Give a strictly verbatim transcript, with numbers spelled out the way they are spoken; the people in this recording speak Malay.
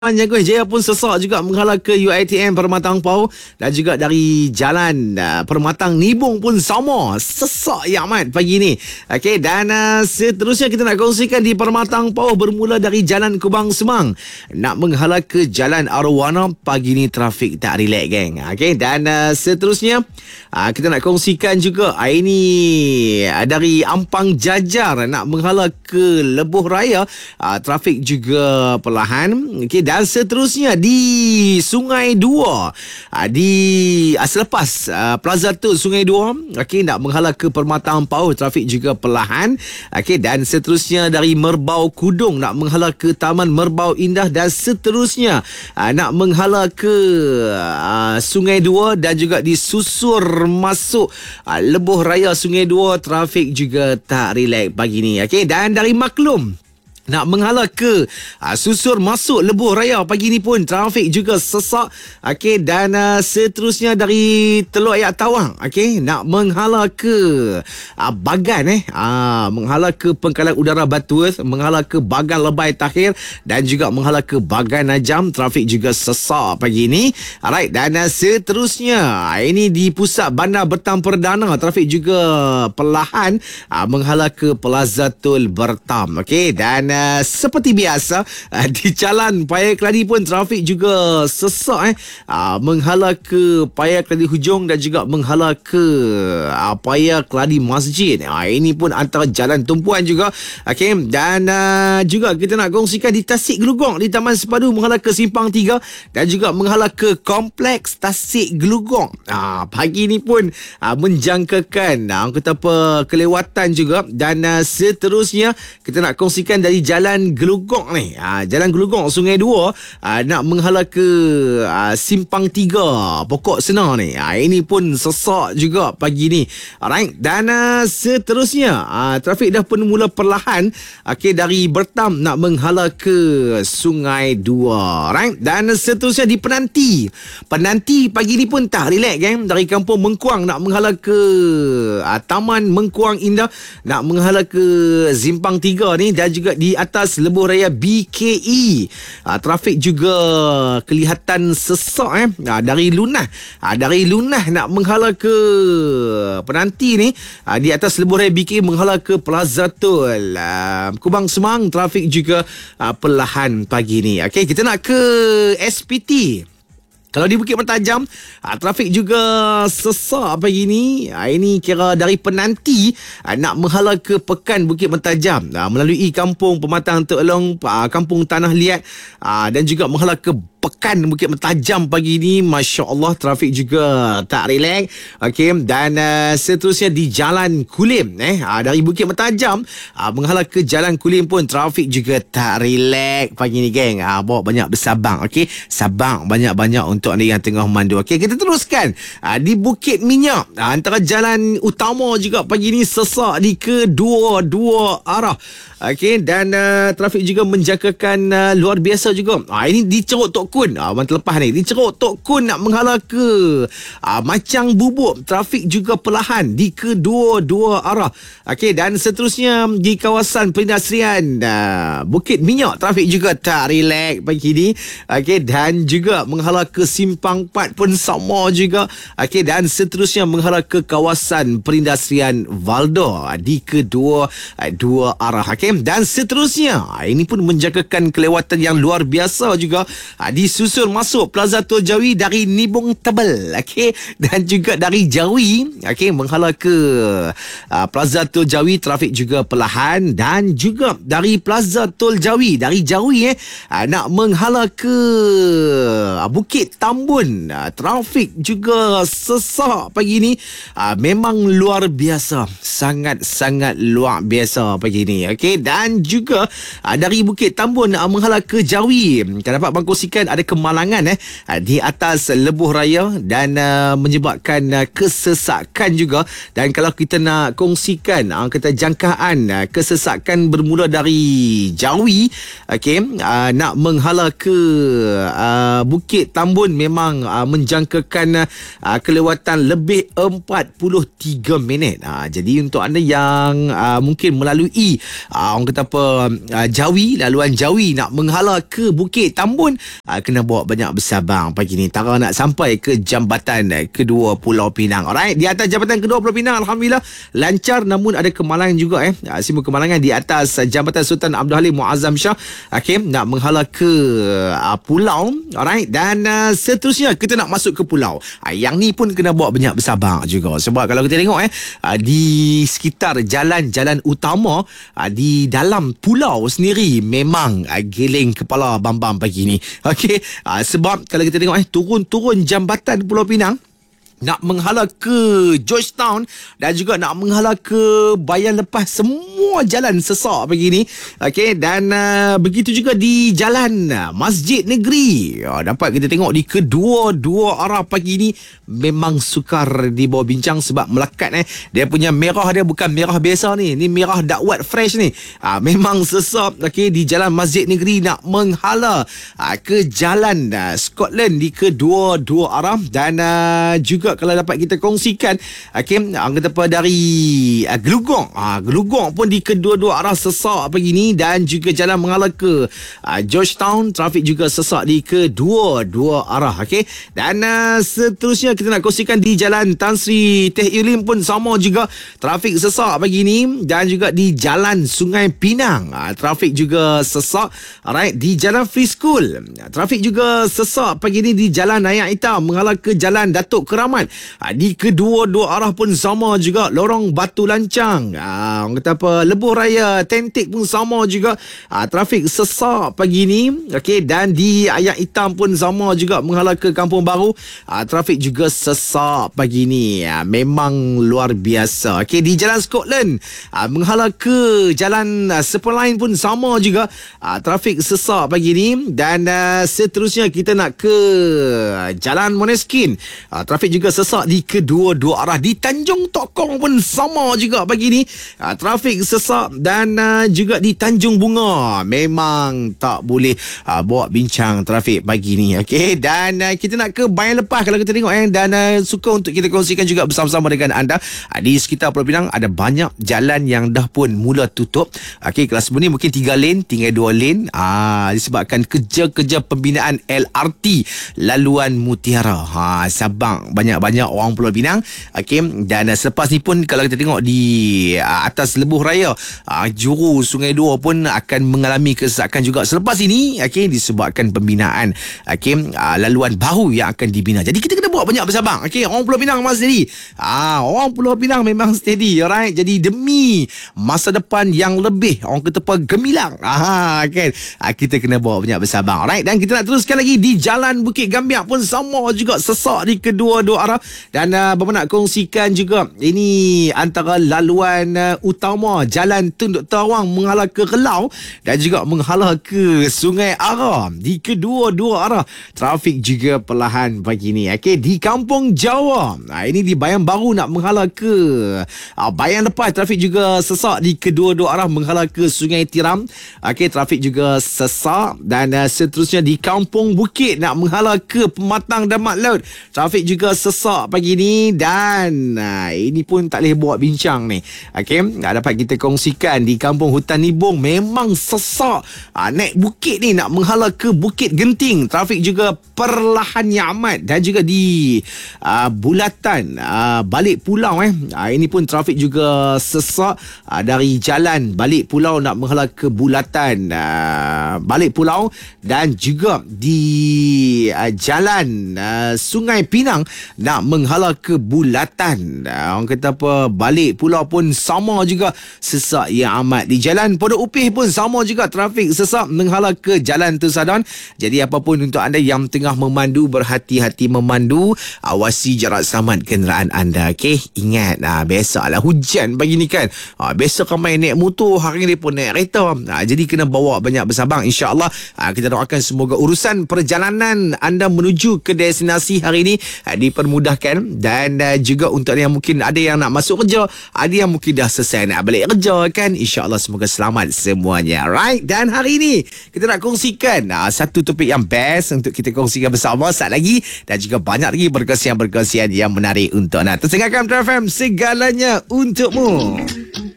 Jaguar Jaya pun sesak juga menghalau ke U I T M Permatang Pau, dan juga dari jalan uh, Permatang Nibong pun sama sesak ya Ahmad pagi ni. Okey, dan uh, seterusnya kita nak kongsikan di Permatang Pau bermula dari Jalan Kubang Semang nak menghalau ke Jalan Arowana. Pagi ni trafik tak relax geng. Okey, dan uh, seterusnya uh, kita nak kongsikan juga uh, ini uh, dari Ampang Jajar nak menghalau ke Lebuh Raya, uh, trafik juga perlahan. Okey, dan seterusnya di Sungai Dua, di selepas Plaza Tol Sungai Dua, okey, nak menghalau ke Permatang Pau, trafik juga perlahan. Okey, dan seterusnya dari Merbau Kudung nak menghalau ke Taman Merbau Indah, dan seterusnya nak menghalau ke Sungai Dua dan juga disusur masuk Lebuh Raya Sungai Dua, trafik juga tak relax pagi ni. Okey, dan dari Maklum nak menghalau ke uh, susur masuk Lebuh Raya pagi ni pun trafik juga sesak. Okey, dan uh, seterusnya dari Teluk Ayak Tawang, okey, nak menghalau ke uh, Bagan eh uh, menghalau ke Pangkalan Udara Batuas, menghalau ke Bagan Lebai Tahir, dan juga menghalau ke Bagan Najam, trafik juga sesak pagi ni. Alright, dan uh, seterusnya uh, ini di pusat Bandar Bertam Perdana, trafik juga perlahan uh, menghalau ke Plaza Tol Bertam. Okey, dan uh, Uh, seperti biasa uh, di Jalan Paya Keladi pun trafik juga sesak eh uh, menghalau ke Paya Keladi Hujung dan juga menghalau ke uh, Paya Keladi Masjid. Uh, ini pun antara jalan tumpuan juga. Okey, dan uh, juga kita nak kongsikan di Tasik Gelugong di Taman Sepadu menghalau ke Simpang tiga dan juga menghalau ke Kompleks Tasik Gelugong. Uh, pagi ni pun uh, menjangkakan uh, kata apa kelewatan juga. Dan uh, seterusnya kita nak kongsikan dari Jalan Gelugong ni, ha, Jalan Gelugong Sungai Dua, ha, nak menghalau ke ha, Simpang tiga Pokok Senar ni. Ha, ini pun sesak juga pagi ni. Alright, dan uh, seterusnya ha, trafik dah pun mula perlahan. Okey, dari Bertam nak menghalau ke Sungai Dua. Alright, dan seterusnya di Penanti. Penanti pagi ni pun tak relax kan. Dari Kampung Mengkuang nak menghalau ke ha, Taman Mengkuang Indah, nak menghalau ke Simpang tiga ni, dan juga di atas Lebuh Raya B K E. Ha, trafik juga kelihatan sesak eh. Ha, dari Lunah. Ha, dari Lunah nak menghalau ke Penanti ni, ha, di atas Lebuh Raya B K E menghalau ke Plaza Tol ha, Kubang Semang, trafik juga ha, perlahan pagi ni. Okey, kita nak ke S P T. Kalau di Bukit Mentajam, ha, trafik juga sesak pagi ni. Ha, ini kira dari Penanti ha, nak menghalau ke Pekan Bukit Mentajam, ha, melalui Kampung Pematang Tok Elong, ha, Kampung Tanah Liat, ha, dan juga menghalau ke Pekan Bukit Mentajam pagi ni. Masya Allah, trafik juga tak relax. Okey, dan uh, seterusnya di Jalan Kulim eh ha, dari Bukit Mentajam ha, menghalau ke Jalan Kulim pun trafik juga tak relax pagi ni geng. Ha, bawa banyak bersabang. Okey, sabang banyak-banyak untuk anda yang tengah memandu. Okey, kita teruskan ha, di Bukit Minyak, ha, antara jalan utama juga pagi ni sesak di kedua-dua arah. Okey, dan uh, trafik juga menjangkakan uh, luar biasa juga. Ha, ini di Ceruk Tok Kun, ha, orang terlepas ni, di Ceruk Tok Kun nak menghalau ke ha, Macang Bubuk, trafik juga perlahan di kedua-dua arah. Okey, dan seterusnya di kawasan perindustrian uh, Bukit Minyak, trafik juga tak relax pagi ni. Okey, dan juga menghalau ke Simpang Empat pun sama juga. Okey, dan seterusnya menghalau ke kawasan perindustrian Valdo ha, di kedua uh, dua arah. Okey, dan seterusnya ha, ini pun menjangkakan kelewatan yang luar biasa juga. Ha, disusul masuk Plaza Tol Jawi dari Nibong Tebel, okey, dan juga dari Jawi, okey, menghalau ke uh, Plaza Tol Jawi, trafik juga perlahan. Dan juga dari Plaza Tol Jawi, dari Jawi eh uh, nak menghalau ke uh, Bukit Tambun, uh, trafik juga sesak pagi ni. Uh, memang luar biasa, sangat-sangat luar biasa pagi ni. Okey, dan juga uh, dari Bukit Tambun uh, menghalau ke Jawi, kita dapat bangkosikan ada kemalangan eh di atas Lebuh Raya, dan uh, menyebabkan uh, kesesakan juga. Dan kalau kita nak kongsikan uh, kata jangkaan uh, kesesakan bermula dari Jawi, okey, uh, nak menghalau ke uh, Bukit Tambun memang uh, menjangkakan uh, kelewatan lebih empat puluh tiga minit. Uh, jadi untuk anda yang uh, mungkin melalui uh, uh, orang kata apa, uh, Jawi, laluan Jawi nak menghala ke Bukit Tambun, uh, kena bawa banyak bersabar pagi ni. Tara nak sampai ke jambatan uh, kedua Pulau Pinang. Alright, di atas jambatan kedua Pulau Pinang, alhamdulillah lancar, namun ada kemalangan juga eh. Uh, Simbol kemalangan di atas uh, jambatan Sultan Abdul Halim Muazzam Shah, okay, nak menghala ke uh, pulau. Alright, dan uh, seterusnya kita nak masuk ke pulau. Uh, yang ni pun kena bawa banyak bersabar juga, sebab kalau kita tengok eh uh, di sekitar jalan-jalan utama uh, di dalam pulau sendiri memang uh, geleng kepala bam-bam pagi ni. Okey, uh, sebab kalau kita tengok eh turun-turun jambatan Pulau Pinang nak menghala ke Georgetown dan juga nak menghala ke Bayan Lepas, semua jalan sesak pagi ni. Okey, dan uh, begitu juga di jalan uh, Masjid Negeri. Uh, dapat kita tengok di kedua-dua arah pagi ni memang sukar dibawa bincang sebab melekat eh. Dia punya merah dia bukan merah biasa ni. Ni merah dakwat fresh ni. Uh, memang sesak. Okey, di jalan Masjid Negeri nak menghala uh, ke jalan uh, Scotland di kedua-dua arah, dan uh, juga kalau dapat kita kongsikan, okay, orang kata apa, dari uh, Gelugong, uh, Gelugong pun di kedua-dua arah sesak pagi ni, dan juga jalan menghala ke uh, Georgetown, trafik juga sesak di kedua-dua arah. Okay, dan uh, seterusnya kita nak kongsikan di jalan Tan Sri Teh Ilim pun sama juga, trafik sesak pagi ni, dan juga di jalan Sungai Pinang, uh, trafik juga sesak. Alright, di jalan Free School, trafik juga sesak pagi ni, di jalan Nayak Hitam menghala ke jalan Datuk Keramat, di kedua-dua arah pun sama juga. Lorong Batu Lancang, ha, orang kata apa, Lebuh Raya Tentik pun sama juga, ha, trafik sesak pagi ni. Okey, dan di Ayak Hitam pun sama juga menghala ke Kampung Baru, ha, trafik juga sesak pagi ni, ha, memang luar biasa. Okey, di jalan Scotland, ha, menghala ke jalan uh, Sepelain pun sama juga, ha, trafik sesak pagi ni. Dan uh, seterusnya kita nak ke uh, jalan Moneskin, ha, trafik juga sesak di kedua-dua arah. Di Tanjung Tokong pun sama juga pagi ni, uh, trafik sesak. Dan uh, juga di Tanjung Bunga memang tak boleh uh, bawa bincang trafik pagi ni. Okey, dan uh, kita nak ke Bayan Lepas kalau kita tengok eh, dan uh, suka untuk kita kongsikan juga bersama-sama dengan anda. Uh, di sekitar Pulau Pinang ada banyak jalan yang dah pun mula tutup. Okey, kelas sebelum ni mungkin tiga lane, tinggal dua lane, uh, disebabkan kerja-kerja pembinaan L R T laluan Mutiara. Ha, Sabang banyak-banyak orang Pulau Pinang. Okey, dan uh, selepas ni pun kalau kita tengok di uh, atas Lebuh Raya, uh, Juru Sungai Dua pun akan mengalami kesesakan juga selepas ini. Okey, disebabkan pembinaan okey, uh, laluan baru yang akan dibina. Jadi kita kena buat banyak bersabar. Okey, orang Pulau Pinang memang steady. Ah, uh, orang Pulau Pinang memang steady. Alright. Jadi demi masa depan yang lebih, orang kata apa, gemilang. Ah, kan. Uh, kita kena buat banyak bersabar. Alright. Dan kita nak teruskan lagi di Jalan Bukit Gambiak pun sama juga sesak di kedua-dua arah. Dan uh, Bapa nak kongsikan juga, ini antara laluan uh, utama Jalan Tun Doktor Awang menghala ke Relau dan juga menghala ke Sungai Ara. Di kedua-dua arah trafik juga perlahan pagi ni. Okey, di Kampung Jawa, nah, ini di Bayan Baru nak menghala ke uh, Bayan Lepas, trafik juga sesak di kedua-dua arah menghala ke Sungai Tiram. Okey, trafik juga sesak. Dan uh, seterusnya di Kampung Bukit nak menghala ke Pematang dan Mat Laut, trafik juga sesak pagi ni. Dan uh, ini pun tak boleh buat bincang ni. Okey, dapat kita kongsikan di Kampung Hutan Nibong memang sesak. Uh, naik bukit ni nak menghala ke Bukit Genting, trafik juga perlahan yang amat. Dan juga di uh, Bulatan, uh, balik pulau eh, uh, ini pun trafik juga sesak uh, dari jalan balik pulau nak menghala ke Bulatan, uh, balik pulau. Dan juga di uh, jalan uh, Sungai Pinang nak menghala ke Bulatan, uh, orang kata apa, balik pulau pun sama juga sesak yang amat. Di jalan Pondok Upih pun sama juga trafik sesak menghala ke Jalan Tusadon. Jadi apapun untuk anda yang tengah memandu, berhati-hati memandu, awasi jarak selamat kenderaan anda. Okey, ingat, uh, biasalah hujan pagi ni kan, uh, biasa ramai naik motor, hari ni pun naik kereta, uh, jadi kena bawa banyak bersabar. InsyaAllah uh, kita doakan semoga urusan perjalanan anda menuju ke destinasi hari ini uh, dipermudahkan. Dan uh, juga untuk yang mungkin ada yang nak masuk kerja, ada yang mungkin dah selesai nak balik kerja kan, InsyaAllah semoga selamat semuanya. Right. Dan hari ini kita nak kongsikan uh, satu topik yang best untuk kita kongsikan bersama saat lagi, dan juga banyak lagi berkongsian-berkongsian yang menarik untuk anda. Terus dengarkan F M, segalanya untukmu.